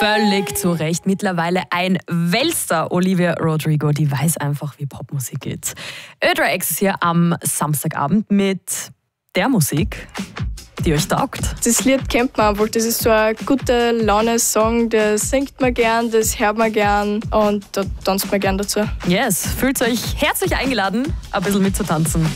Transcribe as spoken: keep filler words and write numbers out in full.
Völlig zu Recht. Mittlerweile ein Weltstar. Olivia Rodrigo, die weiß einfach, wie Popmusik geht. Ö drei X ist hier am Samstagabend mit der Musik, die euch taugt. Das Lied kennt man einfach. Das ist so ein gute Laune-Song. Das singt man gern, das hört man gern und da tanzt man gern dazu. Yes, fühlt euch herzlich eingeladen, ein bisschen mitzutanzen.